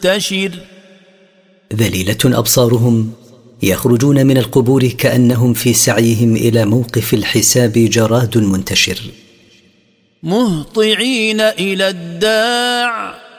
منتشر. ذليلة أبصارهم يخرجون من القبور كأنهم في سعيهم إلى موقف الحساب جراد منتشر. مهطعين إلى الداع